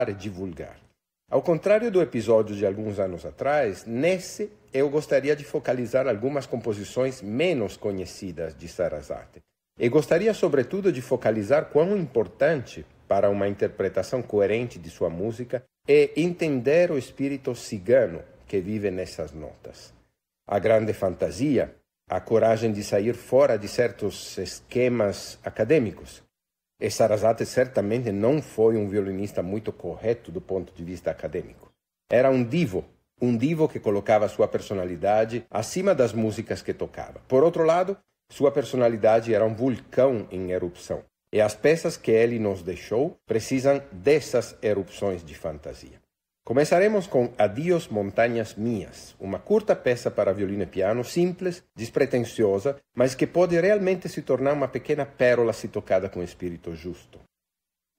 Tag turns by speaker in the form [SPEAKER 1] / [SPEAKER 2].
[SPEAKER 1] e divulgar. Ao contrário do episódio de alguns anos atrás, nesse eu gostaria de focalizar algumas composições menos conhecidas de Sarasate. E gostaria, sobretudo, de focalizar quão importante para uma interpretação coerente de sua música é entender o espírito cigano que vive nessas notas. A grande fantasia, a coragem de sair fora de certos esquemas acadêmicos. E Sarasate certamente não foi um violinista muito correto do ponto de vista acadêmico. Era um divo que colocava sua personalidade acima das músicas que tocava. Por outro lado, sua personalidade era um vulcão em erupção. E as peças que ele nos deixou precisam dessas erupções de fantasia. Começaremos com Adiós Montanhas Minhas, uma curta peça para violino e piano, simples, despretensiosa, mas que pode realmente se tornar uma pequena pérola se tocada com espírito justo.